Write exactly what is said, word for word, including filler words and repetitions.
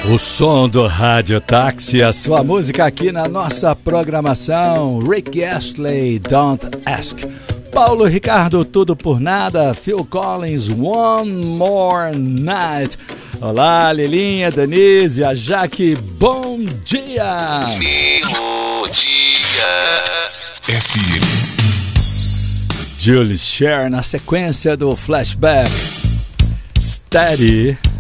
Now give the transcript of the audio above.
O som do Rádio Táxi, a sua música aqui na nossa programação. Rick Astley, Don't Ask. Paulo Ricardo, Tudo por Nada. Phil Collins, One More Night. Olá, Lilinha, Denise, a Jaque, bom dia. Melodia F M. Julie Cher na sequência do Flashback. Steady.